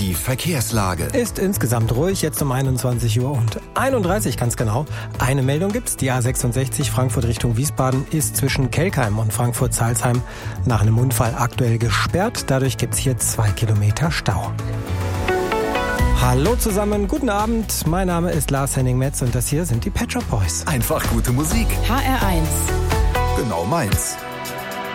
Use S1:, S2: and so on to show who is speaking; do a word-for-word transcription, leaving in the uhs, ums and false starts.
S1: Die Verkehrslage.
S2: Ist insgesamt ruhig, jetzt um einundzwanzig Uhr und einunddreißig ganz genau. Eine Meldung gibt's, die A sechsundsechzig Frankfurt Richtung Wiesbaden ist zwischen Kelkheim und Frankfurt-Salzheim nach einem Unfall aktuell gesperrt. Dadurch gibt's hier zwei Kilometer Stau. Hallo zusammen, guten Abend. Mein Name ist Lars Henning Metz und das hier sind die Pet Shop Boys.
S1: Einfach gute Musik.
S3: H R eins.
S1: Genau meins.